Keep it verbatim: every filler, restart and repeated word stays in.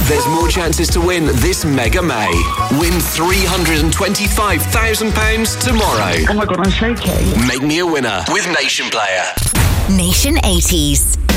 There's more chances to win this Mega May. Win three hundred twenty-five thousand pounds tomorrow. Oh my God, I'm shaking. Make me a winner with Nation Player. Nation eighties.